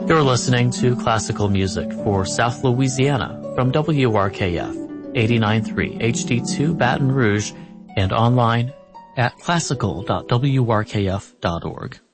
You're listening to classical music for South Louisiana from WRKF 89.3 HD2 Baton Rouge and online at classical.wrkf.org.